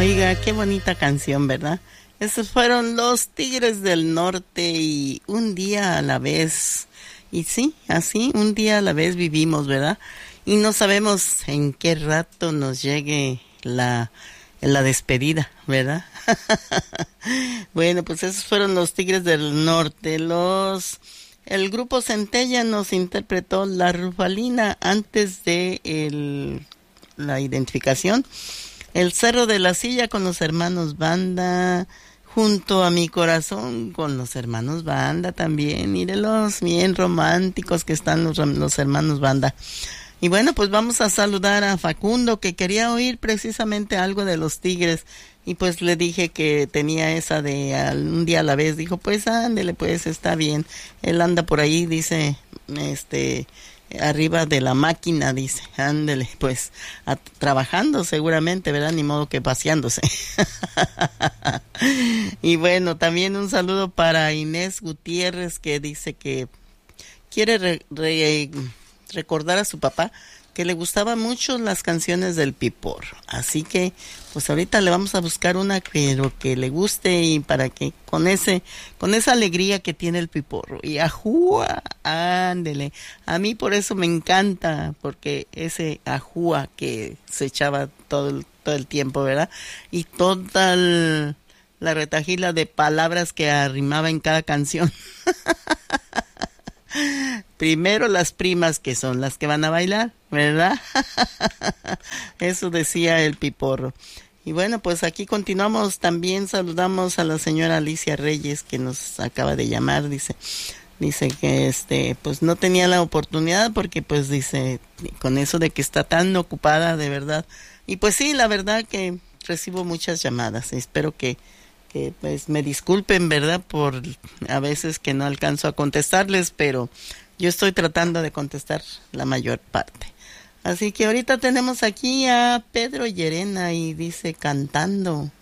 Oiga, qué bonita canción, ¿verdad? Esos fueron los Tigres del Norte y un día a la vez. Y sí, así, un día a la vez vivimos, ¿verdad? Y no sabemos en qué rato nos llegue la despedida, ¿verdad? Bueno, pues esos fueron los Tigres del Norte. El grupo Centella nos interpretó La Rufalina antes de la identificación. El Cerro de la Silla con los hermanos Banda, Junto a mi corazón con los hermanos Banda también. Mírelos, bien románticos que están los hermanos Banda. Y bueno, pues vamos a saludar a Facundo, que quería oír precisamente algo de los Tigres. Y pues le dije que tenía esa de un día a la vez. Dijo, pues ándele, pues está bien. Él anda por ahí, dice, arriba de la máquina, dice, ándele, pues, trabajando seguramente, ¿verdad? Ni modo que paseándose. Y bueno, también un saludo para Inés Gutiérrez, que dice que quiere recordar a su papá que le gustaban mucho las canciones del Piporro. Así que, pues ahorita le vamos a buscar una que le guste y para que con esa alegría que tiene el Piporro. Y ajúa, ándele. A mí por eso me encanta, porque ese ajúa que se echaba todo el tiempo, ¿verdad? Y toda la retahíla de palabras que arrimaba en cada canción. Primero las primas, que son las que van a bailar, ¿verdad? Eso decía el Piporro. Y bueno, pues aquí continuamos. También saludamos a la señora Alicia Reyes, que nos acaba de llamar. Dice que pues no tenía la oportunidad porque pues dice, con eso de que está tan ocupada, de verdad. Y pues sí, la verdad que recibo muchas llamadas. Espero que pues me disculpen, ¿verdad? Por a veces que no alcanzo a contestarles, pero yo estoy tratando de contestar la mayor parte. Así que ahorita tenemos aquí a Pedro Llerena y dice cantando.